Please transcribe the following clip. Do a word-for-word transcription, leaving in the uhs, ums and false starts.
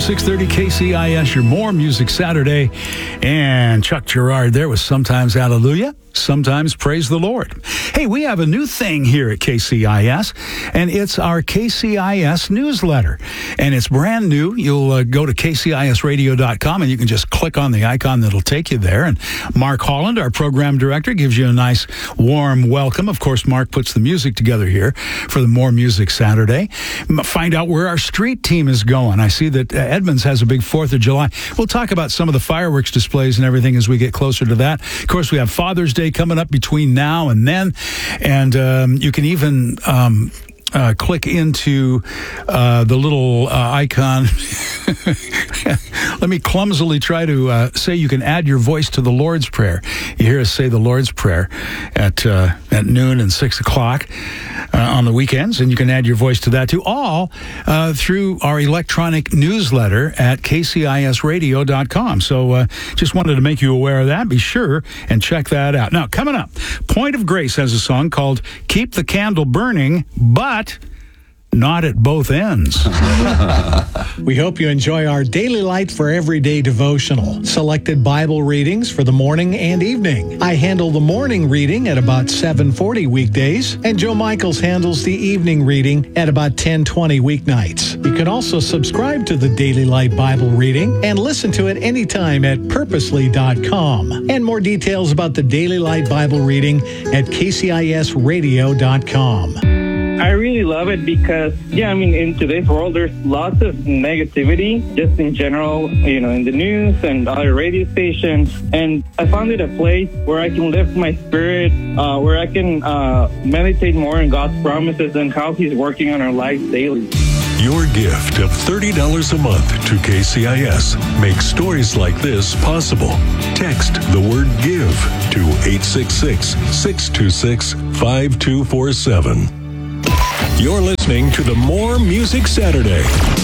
six thirty K C I S, your More Music Saturday. And Chuck Girard there with Sometimes Hallelujah, Sometimes Praise the Lord. Hey, we have a new thing here at K C I S, and it's our K C I S newsletter. And it's brand new. You'll uh, go to K C I S radio dot com, and you can just click on the icon that'll take you there. And Mark Holland, our program director, gives you a nice, warm welcome. Of course, Mark puts the music together here for the More Music Saturday. Find out where our street team is going. I see that Edmonds has a big fourth of July. We'll talk about some of the fireworks displays and everything as we get closer to that. Of course, we have Father's Day coming up between now and then. And um, you can even um, uh, click into uh, the little uh, icon. Let me clumsily try to uh, say you can add your voice to the Lord's Prayer. You hear us say the Lord's Prayer at uh, at noon and six o'clock uh, on the weekends, and you can add your voice to that too, all uh, through our electronic newsletter at K C I S radio dot com. So uh, just wanted to make you aware of that. Be sure and check that out. Now, coming up, Point of Grace has a song called Keep the Candle Burning, but not at both ends. We hope you enjoy our Daily Light for Everyday devotional. Selected Bible readings for the morning and evening. I handle the morning reading at about seven forty weekdays, and Joe Michaels handles the evening reading at about ten twenty weeknights. You can also subscribe to the Daily Light Bible reading and listen to it anytime at purposely dot com. And more details about the Daily Light Bible reading at K C I S radio dot com. I really love it because, yeah, I mean, in today's world, there's lots of negativity, just in general, you know, in the news and other radio stations. And I found it a place where I can lift my spirit, uh, where I can uh, meditate more on God's promises and how He's working on our lives daily. Your gift of thirty dollars a month to K C I S makes stories like this possible. Text the word GIVE to eight six six, six two six, five two four seven. You're listening to the More Music Saturday.